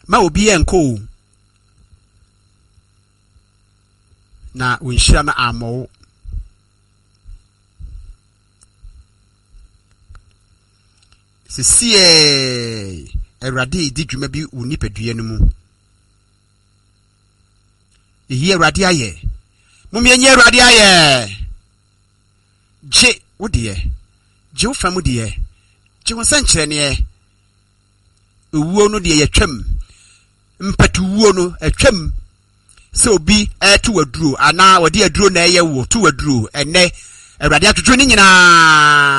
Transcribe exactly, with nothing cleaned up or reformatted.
ma obi enko na wonhyia na amo sisie Erade di dwuma bi unipadua no mu eyi Erade aye mumienye Erade aye je wodie je wofamu die je wonsankyere ne ewuo no de yetwam mpatuwuo no etwam se obi etu waduro ana wode aduro na eye wo tu waduro ene Erade atwetwe ni nyina